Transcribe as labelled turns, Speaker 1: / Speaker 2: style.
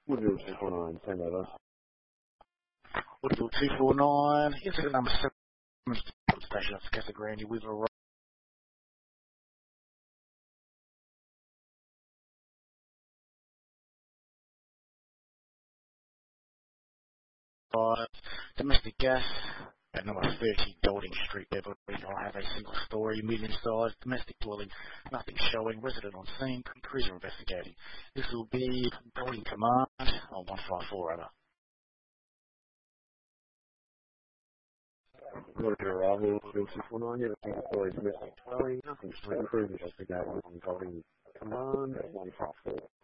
Speaker 1: Woodville 249, send over.
Speaker 2: Woodville 249, incident number 7, station of Casa Grande, Woodville. Domestic gas at number 30 Golding Street, Beverly. I have a single story, medium size, domestic dwelling, nothing showing, resident on scene, cruiser investigating. This will be building command on 154 over.
Speaker 1: Roger, arrival, Woodville 249, yeah, single story, domestic dwelling, nothing showing, cruise investigating on Golding Command at 154.